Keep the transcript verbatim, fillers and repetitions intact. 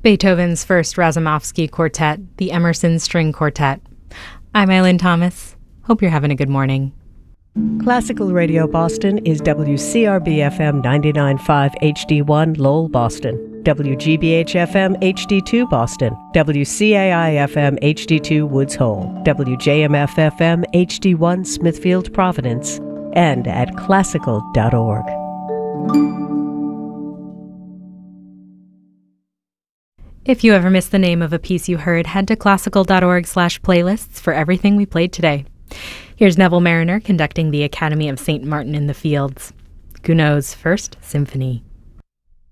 Beethoven's First Razumovsky Quartet, the Emerson String Quartet. I'm Eileen Thomas. Hope you're having a good morning. Classical Radio Boston is W C R B F M ninety-nine point five H D one Lowell, Boston, W G B H F M H D two Boston, W C A I F M H D two Woods Hole, W J M F F M H D one Smithfield, Providence, and at classical dot org. If you ever missed the name of a piece you heard, head to classical dot org slash playlists for everything we played today. Here's Neville Marriner conducting the Academy of Saint Martin in the Fields. Gounod's First Symphony.